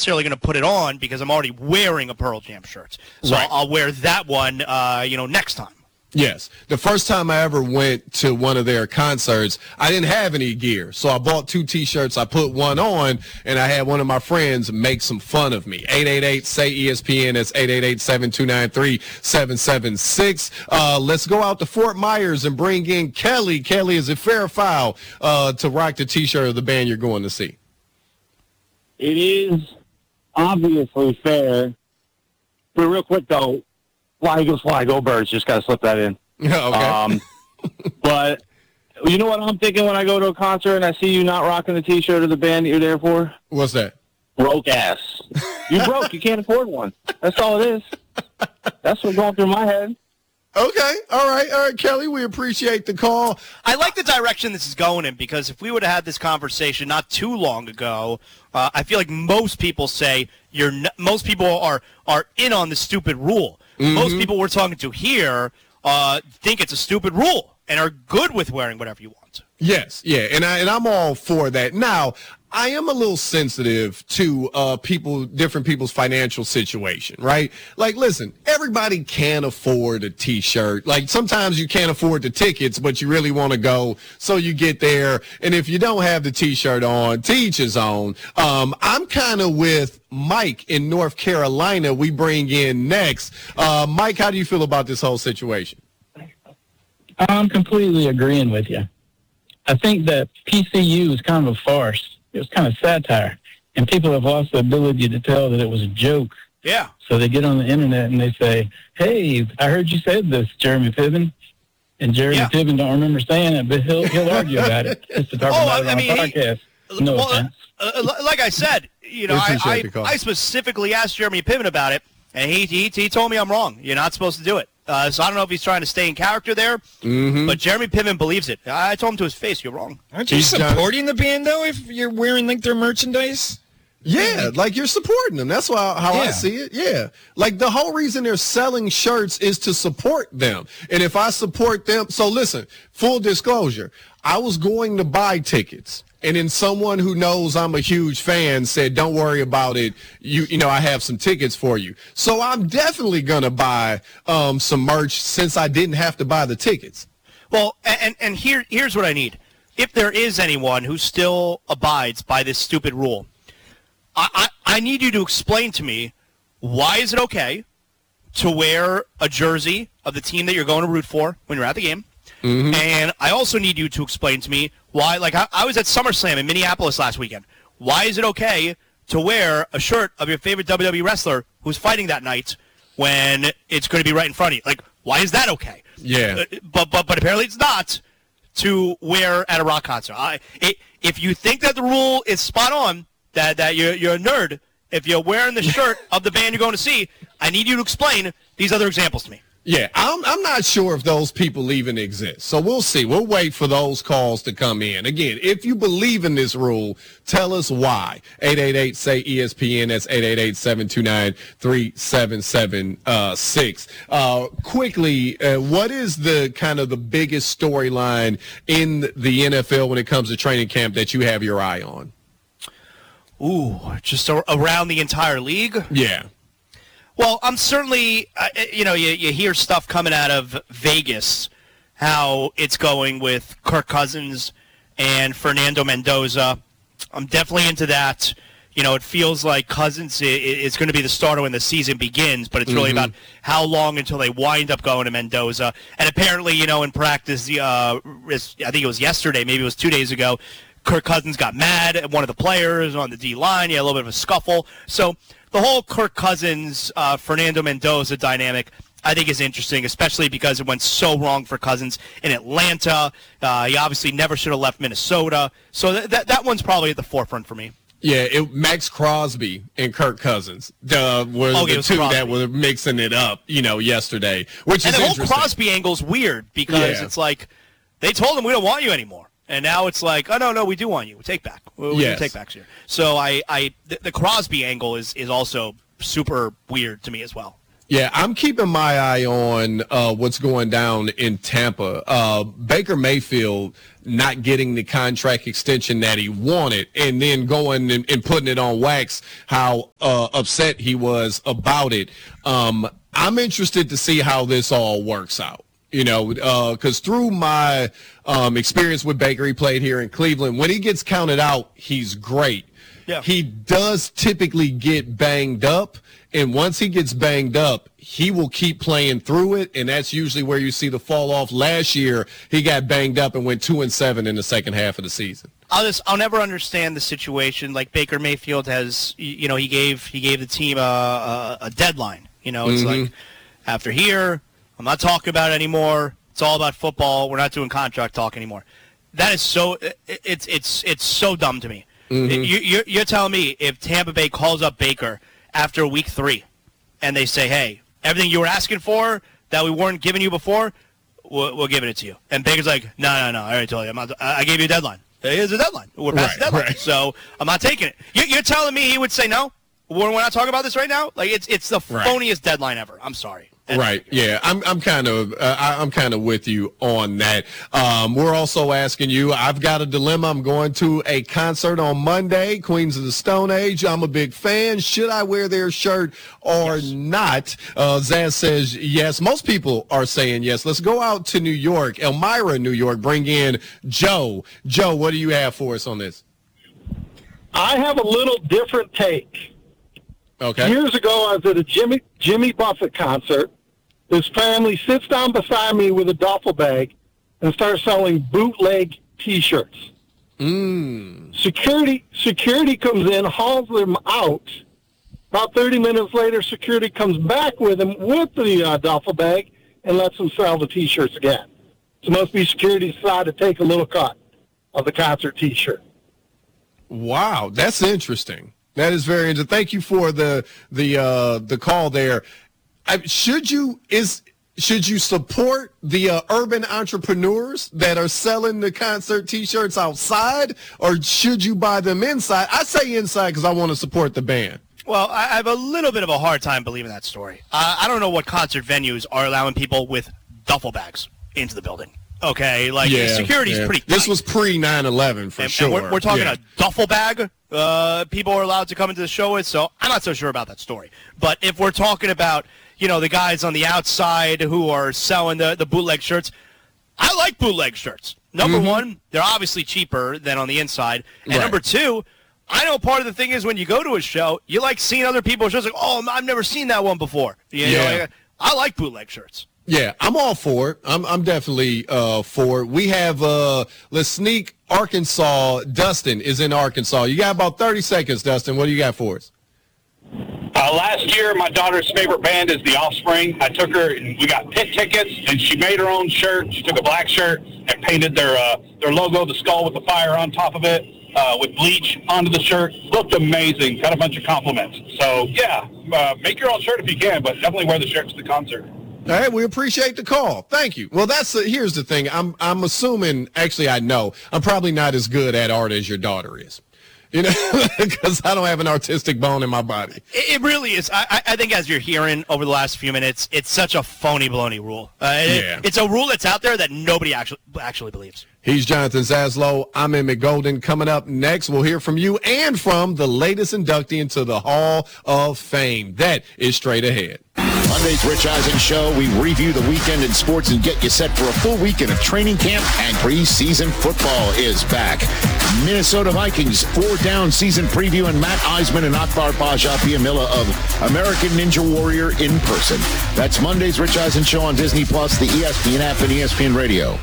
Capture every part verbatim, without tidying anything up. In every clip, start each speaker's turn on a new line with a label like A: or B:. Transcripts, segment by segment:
A: necessarily going to put it on because I'm already wearing a Pearl Jam shirt. So
B: Right.
A: I'll wear that one, uh, you know, next time.
B: Yes. The first time I ever went to one of their concerts, I didn't have any gear. So I bought two T-shirts. I put one on, and I had one of my friends make some fun of me. eight eight eight, S A Y, E S P N. That's eight eight eight, seven two nine, three seven seven six. Uh, let's go out to Fort Myers and bring in Kelly. Kelly, is it fair or foul uh, to rock the T-shirt of the band you're going to see?
C: It is obviously fair. But real quick, though, Fly Eagles, Fly, Go Birds. Just got to slip that in.
B: Yeah, okay.
C: Um, but you know what I'm thinking when I go to a concert and I see you not rocking the T-shirt of the band that you're there for?
B: What's that?
C: Broke ass. You broke. You can't afford one. That's all it is. That's what's going through my head.
B: Okay. All right. All right, Kelly, we appreciate the call.
A: I like the direction this is going in because if we would have had this conversation not too long ago, uh, I feel like most people say you're. N- most people are are in on the stupid rule. Mm-hmm. Most people we're talking to here uh, think it's a stupid rule and are good with wearing whatever you want.
B: Yes, yeah, and I and I'm all for that. Now, I am a little sensitive to uh, people, different people's financial situation, right? Like, listen, everybody can't afford a T-shirt. Like, sometimes you can't afford the tickets, but you really want to go, so you get there. And if you don't have the T-shirt on, to each his own. Um, I'm kind of with Mike in North Carolina. We bring in next. Uh, Mike, how do you feel about this whole situation?
D: I'm completely agreeing with you. I think that P C U is kind of a farce. It was kind of satire, and people have lost the ability to tell that it was a joke.
A: Yeah.
D: So they get on the internet and they say, "Hey, I heard you said this, Jeremy Piven," and Jeremy
A: Yeah.
D: Piven don't remember saying it, but he'll he'll argue about it just to talk
A: Oh,
D: about it
A: I
D: on
A: mean,
D: a
A: he-
D: podcast. No
A: well,
D: offense.
A: uh, uh, like I said, you know,
B: We
A: I,
B: appreciate
A: I,
B: the call.
A: I specifically asked Jeremy Piven about it, and he, he he told me I'm wrong. You're not supposed to do it. Uh, so I don't know if he's trying to stay in character there,
B: Mm-hmm.
A: but Jeremy Piven believes it. I told him to his face, you're wrong.
E: Aren't you
B: He's done-
E: supporting the band, though, if you're wearing, like, their merchandise?
B: Yeah, like you're supporting them. That's how, how I
E: Yeah.
B: see it. Yeah. Like the whole reason they're selling shirts is to support them. And if I support them, so listen, full disclosure, I was going to buy tickets. And then someone who knows I'm a huge fan said, don't worry about it. You you know, I have some tickets for you. So I'm definitely going to buy um, some merch since I didn't have to buy the tickets.
A: Well, and and here here's what I need. If there is anyone who still abides by this stupid rule, I, I, I need you to explain to me why is it okay to wear a jersey of the team that you're going to root for when you're at the game. Mm-hmm. And I also need you to explain to me why, like I, I was at SummerSlam in Minneapolis last weekend. Why is it okay to wear a shirt of your favorite W W E wrestler who's fighting that night when it's going to be right in front of you? Like, why is that okay?
B: Yeah.
A: Uh, but but but apparently it's not to wear at a rock concert. I, it, if you think that the rule is spot on, that that you're you're a nerd, if you're wearing the shirt of the band you're going to see, I need you to explain these other examples to me.
B: Yeah, I'm I'm not sure if those people even exist. So we'll see. We'll wait for those calls to come in. Again, if you believe in this rule, tell us why. eight eight eight, S A Y, E S P N. That's eight eight eight, seven two nine, three seven seven six. Uh, quickly, uh, what is the kind of the biggest storyline in the N F L when it comes to training camp that you have your eye on?
A: Ooh, just a- around the entire league?
B: Yeah.
A: Well, I'm certainly, uh, you know, you, you hear stuff coming out of Vegas, how it's going with Kirk Cousins and Fernando Mendoza. I'm definitely into that. You know, it feels like Cousins is going to be the starter when the season begins, but it's really
B: Mm-hmm.
A: about how long until they wind up going to Mendoza. And apparently, you know, in practice, uh, I think it was yesterday, maybe it was two days ago, Kirk Cousins got mad at one of the players on the D-line. He had a little bit of a scuffle. So the whole Kirk Cousins, uh, Fernando Mendoza dynamic, I think is interesting, especially because it went so wrong for Cousins in Atlanta. Uh, he obviously never should have left Minnesota. So th- that that one's probably at the forefront for me.
B: Yeah, it, Max Crosby and Kirk Cousins uh, were
A: Okay, it
B: the
A: was
B: two
A: Crosby.
B: that were mixing it up, you know, yesterday, which
A: And
B: is
A: the whole
B: interesting.
A: Crosby angle's weird because
B: Yeah.
A: it's like they told him we don't want you anymore. And now it's like, oh, no, no, we do want you. Take back. We
B: Yes.
A: do take backs here. So I, I the, the Crosby angle is, is also super weird to me as well.
B: Yeah, I'm keeping my eye on uh, what's going down in Tampa. Uh, Baker Mayfield not getting the contract extension that he wanted and then going and, and putting it on wax, how uh, upset he was about it. Um, I'm interested to see how this all works out. You know, because uh, through my um, experience with Baker, he played here in Cleveland. When he gets counted out, he's great. Yeah. He does typically get banged up, and once he gets banged up, he will keep playing through it, and that's usually where you see the fall off. Last year, he got banged up and went two and seven in the second half of the season.
A: I'll just I'll never understand the situation. Like Baker Mayfield has, you know, he gave he gave the team a a, a deadline. You know, it's mm-hmm. like after here, I'm not talking about it anymore. It's all about football. We're not doing contract talk anymore. That is so it, it's it's it's so dumb to me. Mm-hmm. You, you're, you're telling me if Tampa Bay calls up Baker after week three and they say, hey, everything you were asking for that we weren't giving you before, we're, we're giving it to you. And Baker's like, no, no, no, I already told you. I'm not, I gave you a deadline. Here's a deadline. We're past right, the deadline. Right. So I'm not taking it. You, you're telling me he would say no? We're, we're not talking about this right now? Like, it's it's the right. phoniest deadline ever. I'm sorry. And
B: right. Yeah. I'm I'm kind of uh, I'm kind of with you on that. Um, we're also asking you. I've got a dilemma. I'm going to a concert on Monday. Queens of the Stone Age. I'm a big fan. Should I wear their shirt or yes. not? Uh, Zaz says yes. Most people are saying yes. Let's go out to New York, Elmira, New York. Bring in Joe. Joe, what do you have for us on this?
F: I have a little different take.
B: Okay.
F: Years ago, I was at a Jimmy Jimmy Buffett concert. His family sits down beside me with a duffel bag and starts selling bootleg T-shirts.
B: Mm.
F: Security security comes in, hauls them out. About thirty minutes later, security comes back with him with the uh, duffel bag and lets him sell the T-shirts again. So it must be security decided to take a little cut of the concert T-shirt.
B: Wow, that's interesting. That is very interesting. Thank you for the the uh, the call there. I, should you is should you support the uh, urban entrepreneurs that are selling the concert T-shirts outside, or should you buy them inside? I say inside because I want to support the band.
A: Well, I have a little bit of a hard time believing that story. Uh, I don't know what concert venues are allowing people with duffel bags into the building. Okay, like
B: yeah,
A: security's
B: yeah.
A: pretty tight.
B: This was pre nine eleven for
A: and,
B: sure.
A: And we're, we're talking
B: yeah.
A: a duffel bag uh, people are allowed to come into the show with, so I'm not so sure about that story. But if we're talking about, you know, the guys on the outside who are selling the, the bootleg shirts, I like bootleg shirts. Number mm-hmm. one, they're obviously cheaper than on the inside. And
B: right.
A: number two, I know part of the thing is when you go to a show, you like seeing other people's shirts. Like, oh, I've never seen that one before. You
B: yeah.
A: know, like, I like bootleg shirts.
B: Yeah, I'm all for it. I'm I'm definitely uh, for it. We have uh, let's sneak Arkansas. Dustin is in Arkansas. You got about thirty seconds, Dustin. What do you got for us?
G: Uh, last year, my daughter's favorite band is The Offspring. I took her, and we got pit tickets, and she made her own shirt. She took a black shirt and painted their uh, their logo, the skull with the fire on top of it, uh, with bleach onto the shirt. Looked amazing. Got a bunch of compliments. So, yeah, uh, make your own shirt if you can, but definitely wear the shirt to the concert.
B: All right, we appreciate the call. Thank you. Well, that's the, here's the thing. I'm I'm assuming, actually, I know I'm probably not as good at art as your daughter is. You know, because I don't have an artistic bone in my body.
A: It, it really is. I, I think as you're hearing over the last few minutes, it's such a phony baloney rule. Uh, it,
B: yeah.
A: It's a rule that's out there that nobody actually actually believes.
B: He's Jonathan Zaslow. I'm Emmett Golden. Coming up next, we'll hear from you and from the latest inductee into the Hall of Fame. That is straight ahead.
H: Monday's Rich Eisen Show. We review the weekend in sports and get you set for a full weekend of training camp, and preseason football is back. Minnesota Vikings four-down season preview, and Matt Eisman and Akbar Baja Biamila of American Ninja Warrior in person. That's Monday's Rich Eisen Show on Disney Plus, the E S P N app, and E S P N Radio.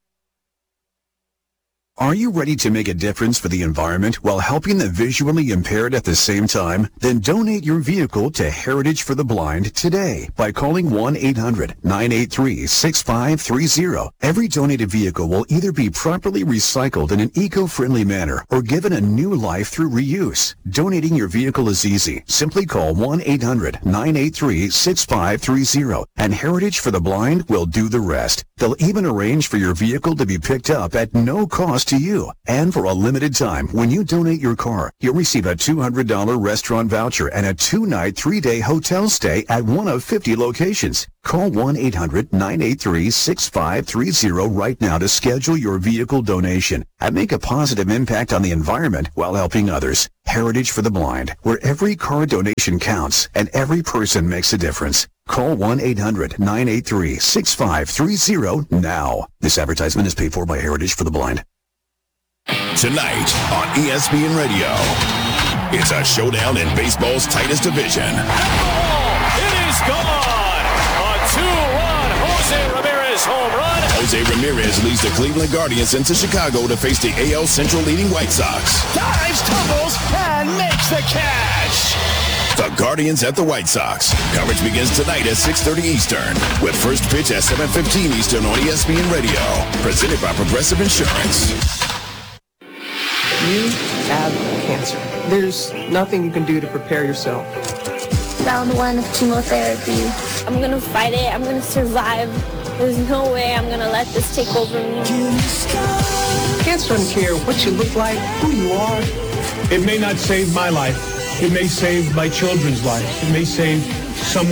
I: Are you ready to make a difference for the environment while helping the visually impaired at the same time? Then donate your vehicle to Heritage for the Blind today by calling one eight hundred nine eight three six five three zero. Every donated vehicle will either be properly recycled in an eco-friendly manner or given a new life through reuse. Donating your vehicle is easy. Simply call one eight hundred nine eight three six five three zero and Heritage for the Blind will do the rest. They'll even arrange for your vehicle to be picked up at no cost close to you. And for a limited time, when you donate your car, you'll receive a two hundred dollars restaurant voucher and a two-night, three-day hotel stay at one of fifty locations. Call one eight hundred nine eight three six five three zero right now to schedule your vehicle donation and make a positive impact on the environment while helping others. Heritage for the Blind, where every car donation counts and every person makes a difference. Call one eight hundred nine eight three six five three zero now. This advertisement is paid for by Heritage for the Blind.
J: Tonight on E S P N Radio, it's a showdown in baseball's tightest division.
K: It is gone! A two-run Jose Ramirez home run.
J: Jose Ramirez leads the Cleveland Guardians into Chicago to face the A L Central leading White Sox.
K: Dives, tumbles, and makes the catch.
J: The Guardians at the White Sox. Coverage begins tonight at six thirty Eastern, with first pitch at seven fifteen Eastern on E S P N Radio. Presented by Progressive Insurance.
L: You have cancer. There's nothing you can do to prepare yourself.
M: Round one of chemotherapy. I'm gonna fight it. I'm gonna survive. There's no way I'm gonna let this take over me.
L: Cancer doesn't care what you look like, who you are.
N: It may not save my life. It may save my children's lives. It may save someone